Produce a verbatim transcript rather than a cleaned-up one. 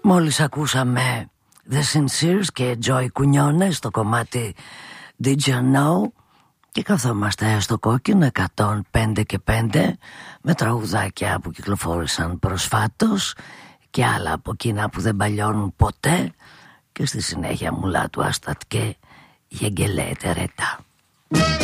Μόλις ακούσαμε The Sinceres και Joy Κουνιώνε στο κομμάτι Did You Know, και καθόμαστε στο κόκκινο εκατόν πέντε και πέντε με τραγουδάκια που κυκλοφόρησαν προσφάτως και άλλα από εκείνα που δεν παλιώνουν ποτέ, και στη συνέχεια μουλά του Αστατκέ Γεγγελέτε ρετά.